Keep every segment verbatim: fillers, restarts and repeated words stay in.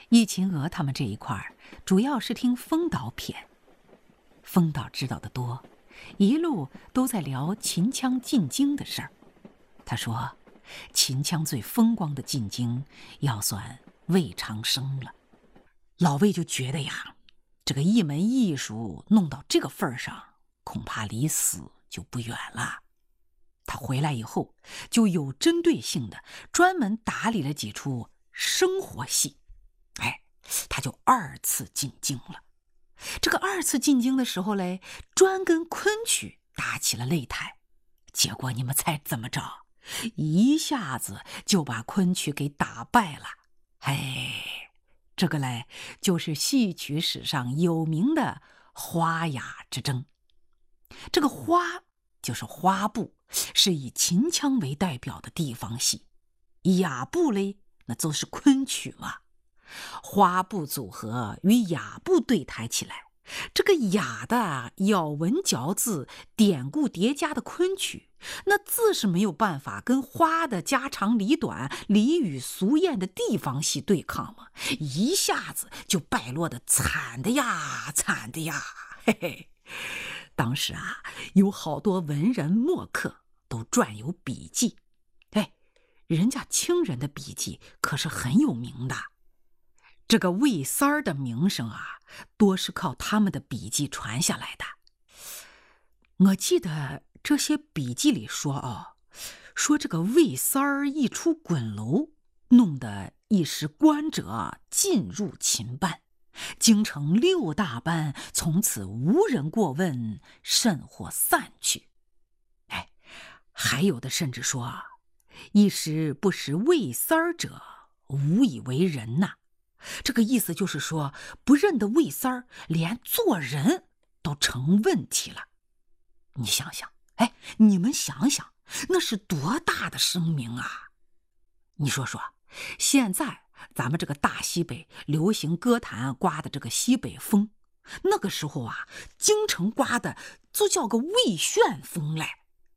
易秦娥他们这一块儿主要是听风导谝。风导知道的多，一路都在聊秦腔进京的事儿。他说，秦腔最风光的进京要算魏长生了。老魏就觉得呀，这个一门艺术弄到这个份儿上，恐怕离死就不远了。他回来以后，就有针对性的专门打理了几出生活戏。哎，他就二次进京了。这个二次进京的时候嘞，专跟昆曲打起了擂台。结果你们猜怎么着？一下子就把昆曲给打败了。哎，这个嘞，就是戏曲史上有名的花雅之争。这个花就是花布，是以秦腔为代表的地方戏。雅布嘞，那都是昆曲嘛。花布组合与雅布对台起来，这个雅的咬文嚼字、典故叠加的昆曲，那自是没有办法跟花的家长里短、俚语俗谚的地方戏对抗嘛，一下子就败落的惨的呀，惨的呀，嘿嘿。当时啊，有好多文人墨客都撰有笔记，哎，人家清人的笔记可是很有名的。这个魏三儿的名声啊，多是靠他们的笔记传下来的。我记得这些笔记里说哦，说这个魏三儿一出滚楼，弄得一时官者尽入秦班，京城六大班从此无人过问，甚或散去。哎，还有的甚至说啊，一时不识魏三儿者，无以为人呐、啊。这个意思就是说，不认得魏三儿，连做人都成问题了。你想想，哎，你们想想，那是多大的声名啊！你说说，现在咱们这个大西北流行歌坛刮的这个西北风，那个时候啊，京城刮的就叫个魏旋风嘞。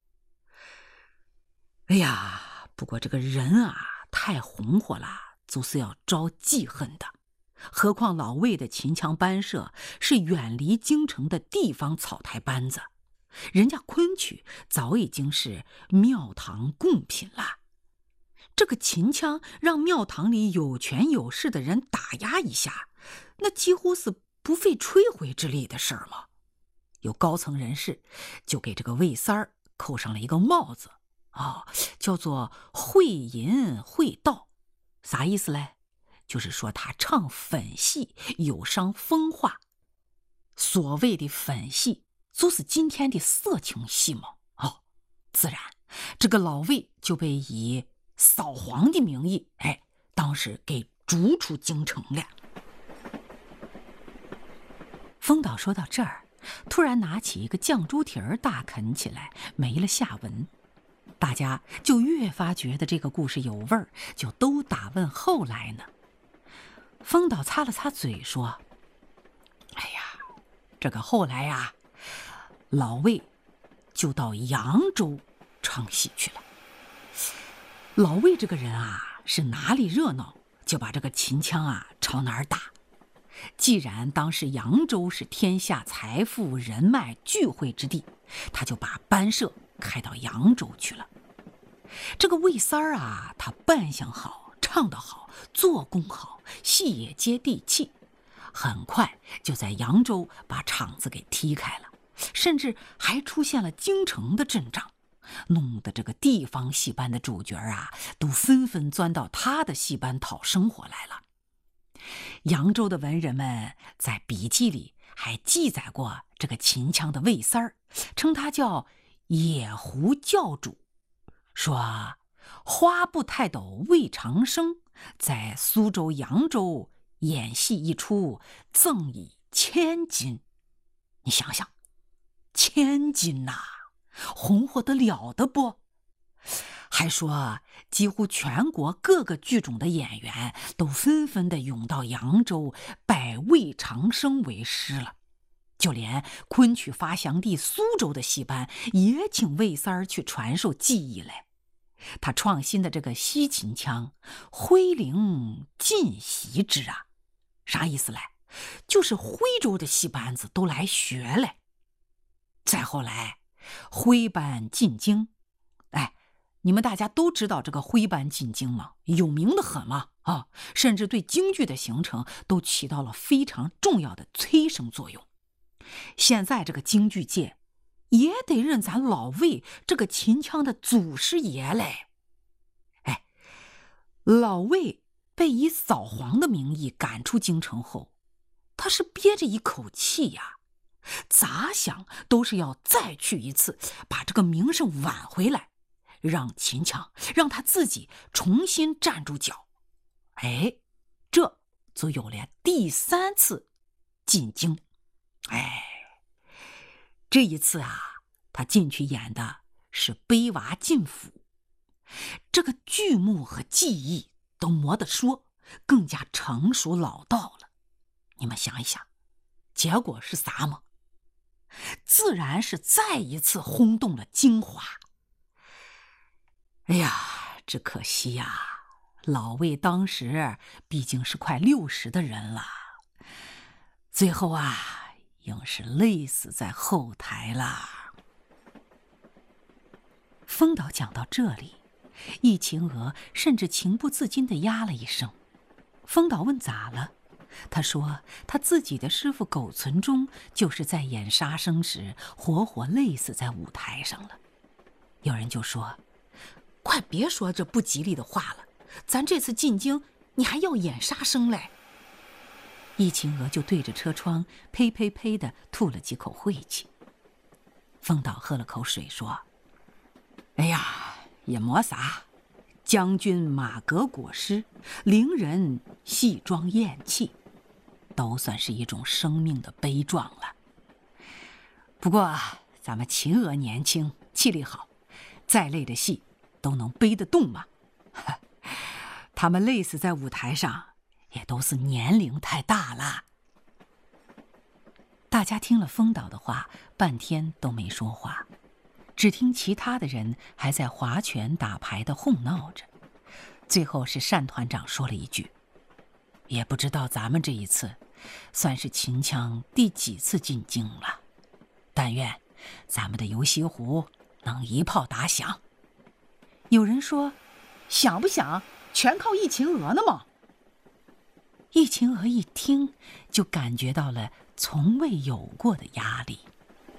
哎呀，不过这个人啊，太红火了，就是要招记恨的。何况老魏的秦腔班社是远离京城的地方草台班子，人家昆曲早已经是庙堂贡品了。这个秦腔让庙堂里有权有势的人打压一下，那几乎是不费吹灰之力的事儿嘛。有高层人士就给这个魏三儿扣上了一个帽子，哦，叫做会吟会道。啥意思嘞？就是说他唱粉戏有伤风化。所谓的粉戏就是今天的色情戏嘛。哦，自然这个老魏就被以扫黄的名义，哎，当时给逐出京城了。风导说到这儿，突然拿起一个酱猪蹄儿大啃起来，没了下文。大家就越发觉得这个故事有味儿，就都打问后来呢。风导擦了擦嘴说，哎呀，这个后来呀、啊，老魏就到扬州唱戏去了。老魏这个人啊，是哪里热闹就把这个秦腔啊朝哪儿打。既然当时扬州是天下财富人脉聚会之地，他就把班社开到扬州去了。这个魏三儿啊，他扮相好，唱得好，做工好，戏也接地气，很快就在扬州把场子给踢开了，甚至还出现了京城的阵仗，弄得这个地方戏班的主角啊，都纷纷钻到他的戏班讨生活来了。扬州的文人们在笔记里还记载过这个秦腔的魏三儿，称他叫野狐教主，说花布泰斗魏长生在苏州、扬州演戏一出，赠以千金。你想想，千金呐、啊，红火得了的不？还说几乎全国各个剧种的演员都纷纷的涌到扬州拜魏长生为师了，就连昆曲发祥地苏州的戏班也请魏三儿去传授技艺来。他创新的这个西秦腔，挥灵尽习之啊， 啥意思嘞？就是徽州的戏班子都来学嘞。再后来，徽班进京，哎，你们大家都知道这个徽班进京吗？有名的很嘛，啊，甚至对京剧的形成都起到了非常重要的催生作用。现在这个京剧界也得认咱老魏这个秦腔的祖师爷嘞。哎，老魏被以扫黄的名义赶出京城后，他是憋着一口气呀，咋想都是要再去一次，把这个名声挽回来，让秦腔让他自己重新站住脚。哎，这就有了第三次进京。哎，这一次啊，他进去演的是卑娃进府，这个剧目和技艺都没得说，更加成熟老道了。你们想一想，结果是啥吗？自然是再一次轰动了京华。哎呀，只可惜呀，老魏当时毕竟是快六十的人了，最后啊，硬是累死在后台了。风导讲到这里，易秦娥甚至情不自禁地呀了一声。风导问咋了？他说他自己的师傅苟存忠就是在演杀生时活活累死在舞台上了。有人就说，快别说这不吉利的话了，咱这次进京你还要演杀生嘞。易秦娥就对着车窗呸呸呸地吐了几口晦气。风导喝了口水说，哎呀，也没啥，将军马革裹尸，伶人戏装咽气，都算是一种生命的悲壮了。不过咱们秦娥年轻，气力好，再累的戏都能背得动嘛。他们累死在舞台上，也都是年龄太大了。大家听了风导的话，半天都没说话，只听其他的人还在划拳打牌的哄闹着。最后是单团长说了一句，也不知道咱们这一次算是秦腔第几次进京了，但愿咱们的游西湖能一炮打响。有人说，想不想全靠易秦娥呢嘛。易秦娥一听就感觉到了从未有过的压力。